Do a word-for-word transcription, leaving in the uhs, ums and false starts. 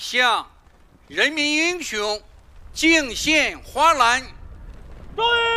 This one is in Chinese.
向人民英雄敬献花篮。 注意！